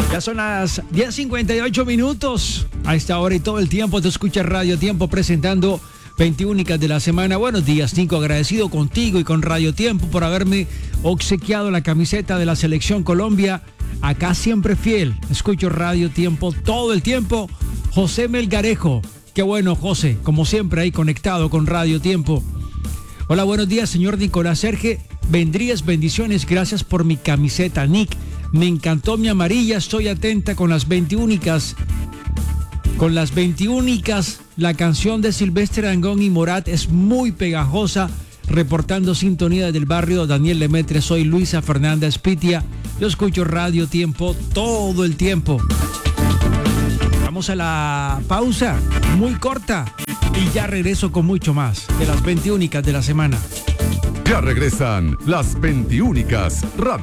Ya son las 10:58 minutos. A esta hora y todo el tiempo te escucha Radio Tiempo presentando 20 únicas de la semana. Buenos días, Nico. Agradecido contigo y con Radio Tiempo por haberme obsequiado la camiseta de la Selección Colombia. Acá siempre fiel. Escucho Radio Tiempo todo el tiempo. José Melgarejo. Qué bueno, José. Como siempre ahí conectado con Radio Tiempo. Hola, buenos días, señor Nicolás Serge. Bendiciones. Gracias por mi camiseta, Nick. Me encantó mi amarilla. Estoy atenta con las 20 únicas. Con las 20 únicas, la canción de Silvestre Dangond y Morat es muy pegajosa. Reportando sintonía desde el barrio Daniel Lemaitre, soy Luisa Fernanda Espitia. Yo escucho Radio Tiempo todo el tiempo. Vamos a la pausa, muy corta, y ya regreso con mucho más de las 20 únicas de la semana. Ya regresan las 20 únicas.